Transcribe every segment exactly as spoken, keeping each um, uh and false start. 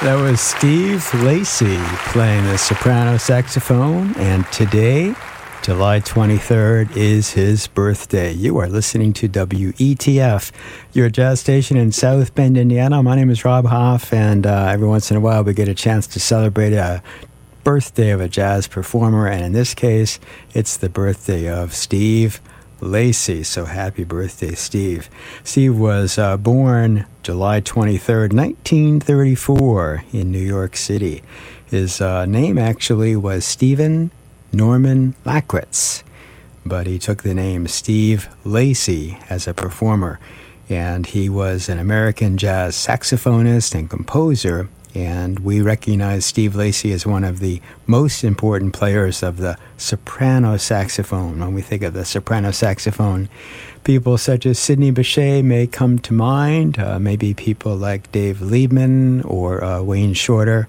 That was Steve Lacy playing the soprano saxophone, and today, July twenty-third, is his birthday. You are listening to W E T F, your jazz station in South Bend, Indiana. My name is Rob Hoff, and uh, every once in a while we get a chance to celebrate a birthday of a jazz performer, and in this case, it's the birthday of Steve Lacy. So happy birthday, Steve. Steve was uh, born July twenty-third, nineteen thirty-four in New York City. His uh, name actually was Stephen Norman Lackwitz, but he took the name Steve Lacy as a performer, and he was an American jazz saxophonist and composer, and we recognize Steve Lacy as one of the most important players of the soprano saxophone. When we think of the soprano saxophone, people such as Sidney Bechet may come to mind, uh, maybe people like Dave Liebman or uh, Wayne Shorter,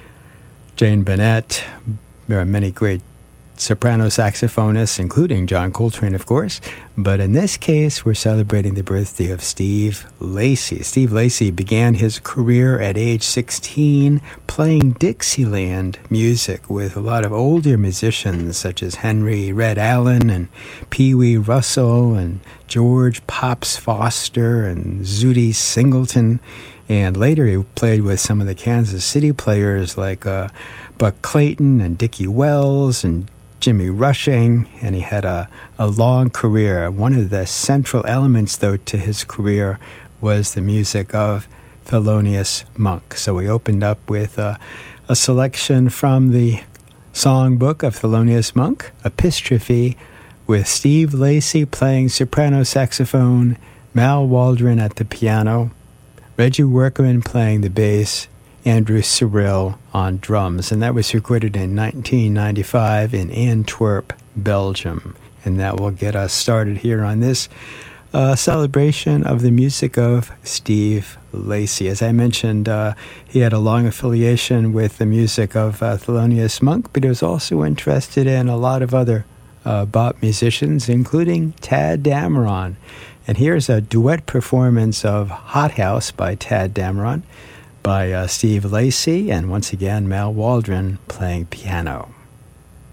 Jane Bennett. There are many great soprano saxophonists, including John Coltrane, of course. But in this case, we're celebrating the birthday of Steve Lacy. Steve Lacy began his career at age sixteen playing Dixieland music with a lot of older musicians such as Henry Red Allen and Pee Wee Russell and George Pops Foster and Zutty Singleton. And later he played with some of the Kansas City players like uh, Buck Clayton and Dickie Wells and Jimmy Rushing, and he had a, a long career. One of the central elements, though, to his career was the music of Thelonious Monk. So we opened up with uh, a selection from the songbook of Thelonious Monk, Epistrophe, with Steve Lacy playing soprano saxophone, Mal Waldron at the piano, Reggie Workman playing the bass, Andrew Cyrille on drums, and that was recorded in nineteen ninety-five in Antwerp, Belgium. And that will get us started here on this uh, celebration of the music of Steve Lacy. As I mentioned, uh, he had a long affiliation with the music of uh, Thelonious Monk, but he was also interested in a lot of other uh, bop musicians, including Tadd Dameron. And here's a duet performance of Hot House by Tadd Dameron, by uh, Steve Lacy, and once again, Mal Waldron playing piano.